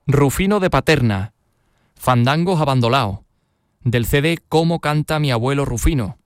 Rufino de Paterna, Fandangos abandonados, del CD Cómo canta mi abuelo Rufino.